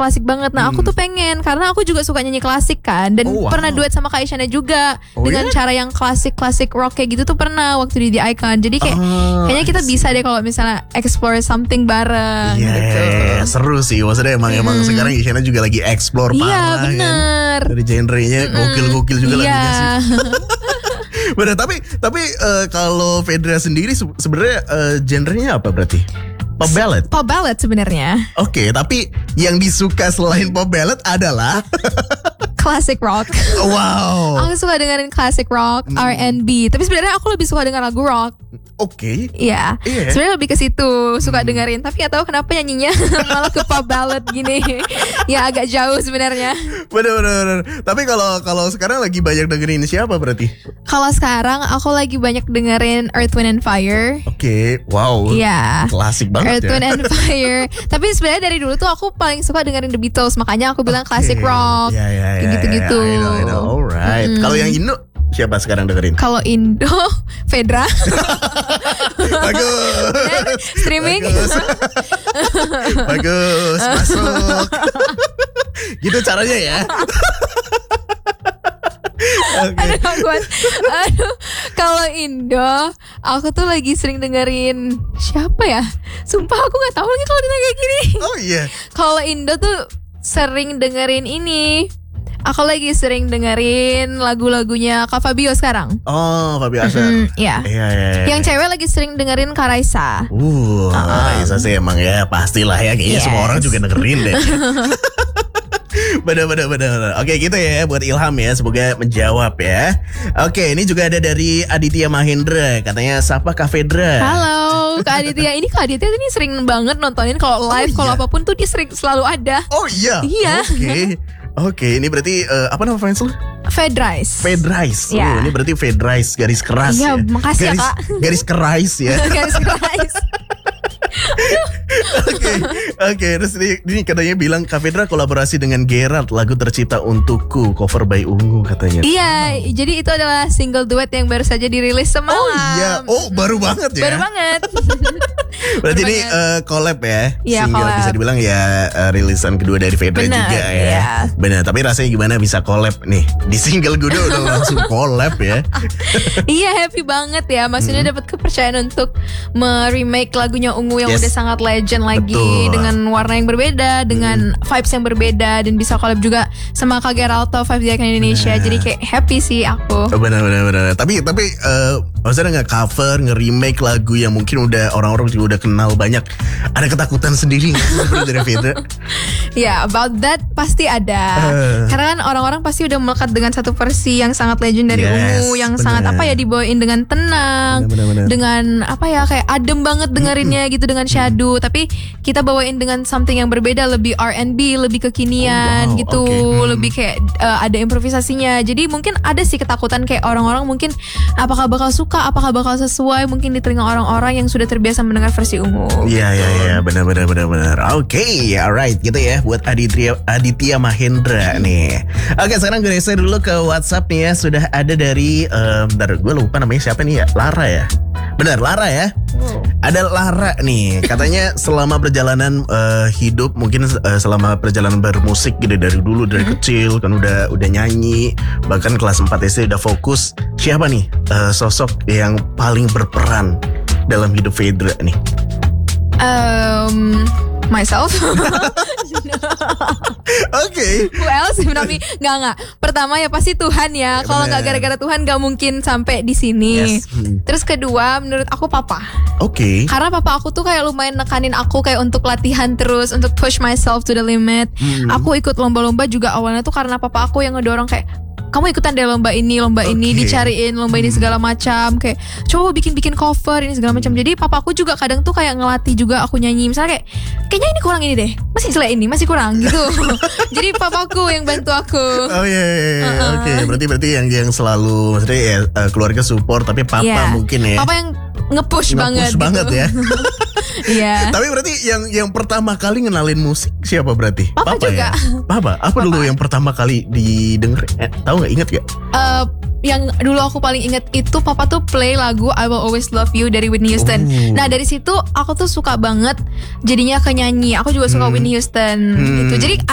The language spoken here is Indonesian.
klasik banget. Nah aku tuh pengen, karena aku juga suka nyanyi klasik kan. Dan pernah duet sama Kak Isyana juga dengan cara yang klasik rock kayak gitu tuh pernah waktu di The Icon. Jadi kayak kayaknya kita bisa deh kalau misalnya explore something bareng gitu. Seru sih, maksudnya emang sekarang Isyana juga lagi explore parah. Iya bener kan. Dari genre-nya gokil-gokil juga lagi sih. Bener, tapi kalau Fedra sendiri sebenarnya genrenya apa berarti? Pop ballad? Pop ballad sebenarnya. Oke, tapi yang disuka selain pop ballad adalah classic rock. Wow. Aku suka dengerin classic rock, R&B. Tapi sebenarnya aku lebih suka dengar lagu rock. Oke. Iya. Sebenarnya lebih ke situ, suka dengerin. Tapi gak tahu kenapa nyanyinya malah ke pop ballad gini. Ya agak jauh sebenarnya. Bener. Tapi kalau sekarang lagi banyak dengerin siapa berarti? Kalau sekarang aku lagi banyak dengerin Earth, Wind and Fire. Oke, wow. Iya. Klasik banget Earth, Wind and Fire. Tapi sebenarnya dari dulu tuh aku paling suka dengerin The Beatles. Makanya aku bilang classic rock. Gitu-gitu. I know. Alright. Kalau yang Indo siapa sekarang dengerin? Kalau Indo, Fedra. Bagus. Streaming. Bagus. Masuk. Gitu caranya ya. Aduh, kalau Indo, aku tuh lagi sering dengerin siapa ya? Sumpah aku nggak tahu lagi kalau ditanya kayak gini. Oh iya. Kalau Indo tuh sering dengerin ini. Aku lagi sering dengerin lagu-lagunya Kak Fabio sekarang. Oh, Fabio Asher. Iya. Yang cewek lagi sering dengerin Kak Raisa. Raisa sih emang ya pastilah ya, kayaknya semua orang juga dengerin deh. Bener. Oke, gitu ya buat Ilham ya, semoga menjawab ya. Oke, ini juga ada dari Aditya Mahendra, katanya sapa Kak Fedra. Halo Kak Aditya. Ini Kak Aditya ini sering banget nontonin kalau live, kalau apapun tuh dia selalu ada. Oh iya. Iya. Oke, ini berarti apa nama fans lu? Fedrice. Ini berarti Fedrice garis keras. Iya, ya. Makasih ya Kak. Garis keras ya. Garis keras. Oke, terus ini katanya bilang Kak Fedra kolaborasi dengan Gerard, lagu tercipta untukku, cover by Ungu katanya. Iya, jadi itu adalah single duet yang baru saja dirilis semalam. Oh iya, baru banget ya. Baru banget. Berarti ini collab ya, iya, single collab. bisa dibilang ya rilisan kedua dari Fedra juga ya. Iya. Benar, tapi rasanya gimana bisa collab nih di single gue udah langsung collab ya. Iya, happy banget ya. Maksudnya dapat kepercayaan untuk meremake lagunya Ungu yang udah sangat legend lagi. Betul. Dengan warna yang berbeda, dengan vibes yang berbeda, dan bisa collab juga sama Kak Geralto Five The Icon Indonesia. Jadi kayak happy sih aku. Benar. Tapi maksudnya nge-cover, nge-remake lagu yang mungkin udah orang-orang juga udah kenal banyak. Ada ketakutan sendiri nggak dari Fedra? Ya, about that pasti ada. Karena kan orang-orang pasti udah melekat dengan satu versi yang sangat legend dari Ungu, yang sangat dibawain dengan tenang, dengan kayak adem banget dengerinnya gitu, dengan syadu. Tapi kita bawain dengan something yang berbeda, lebih R&B, lebih kekinian gitu, lebih kayak ada improvisasinya. Jadi mungkin ada sih ketakutan kayak orang-orang mungkin apakah bakal suka, apakah bakal sesuai mungkin di telinga orang-orang yang sudah terbiasa mendengar versi Ungu. Iya, benar. Oke, alright gitu ya buat Aditya Mahendra nih. Oke, sekarang gue geser dulu ke WhatsApp nih ya. Sudah ada dari bentar, gue lupa namanya siapa nih ya. Lara ya. Benar, Lara ya. Ada Lara nih, katanya selama perjalanan hidup, mungkin selama perjalanan bermusik gitu dari dulu, dari kecil kan udah nyanyi, bahkan kelas 4 SD udah fokus. Siapa nih sosok yang paling berperan dalam hidup Fedra nih? Myself. Oke. Who else? Nggak. Pertama ya pasti Tuhan ya. Kalau nggak gara-gara Tuhan nggak mungkin sampai di sini. Terus kedua, menurut aku papa. Oke. Karena papa aku tuh kayak lumayan nekanin aku kayak untuk latihan terus, untuk push myself to the limit. Aku ikut lomba-lomba juga awalnya tuh karena papa aku yang ngedorong kayak, kamu ikutan deh lomba ini, dicariin lomba ini segala macam, kayak coba bikin cover ini segala macam. Jadi papaku juga kadang tuh kayak ngelatih juga aku nyanyi. Misalnya kayaknya ini kurang ini deh, masih jelek ini, masih kurang gitu. Jadi papaku yang bantu aku. Oh iya. Oke, berarti yang selalu maksudnya ya, keluarga support, tapi papa mungkin ya. Papa yang nge-push banget gitu. Ya. Iya. Tapi berarti yang pertama kali ngenalin musik siapa berarti? Papa juga. Ya? Papa. Apa dulu yang pertama kali didengar? Tahu nggak, inget gak? Yang dulu aku paling inget itu papa tuh play lagu I Will Always Love You dari Whitney Houston. Nah dari situ aku tuh suka banget jadinya ke nyanyi. Aku juga suka Whitney Houston gitu. Jadi